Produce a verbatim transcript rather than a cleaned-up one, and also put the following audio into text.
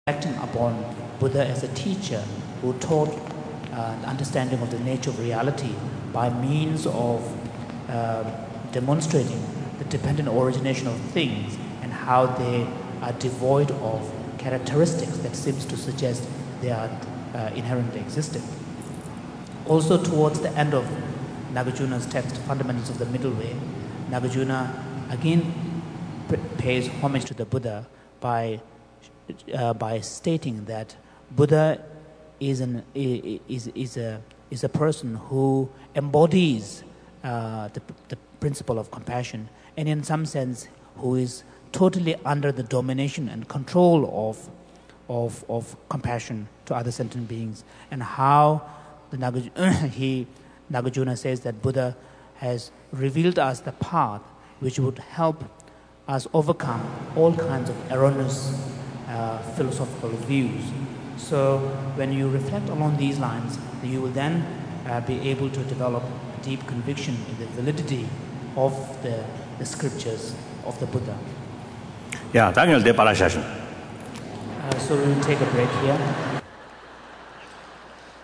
Acting upon Buddha as a teacher who taught uh, the understanding of the nature of reality by means of uh, demonstrating the dependent origination of things and how they are devoid of characteristics that seems to suggest they are uh, inherently existing. Also towards the end of Nagarjuna's text, Fundamentals of the Middle Way, Nagarjuna again pays homage to the Buddha by Uh, by stating that Buddha is an is is a is a person who embodies uh, the the principle of compassion, and in some sense who is totally under the domination and control of of of compassion to other sentient beings, and how the Nagarjuna, he Nagarjuna says that Buddha has revealed us the path which would help us overcome all kinds of erroneous Uh, philosophical views. So when you reflect along these lines, you will then uh, be able to develop deep conviction in the validity of the, the scriptures of the Buddha. Yeah, Daniel de Palashasan. Uh, so we will take a break here.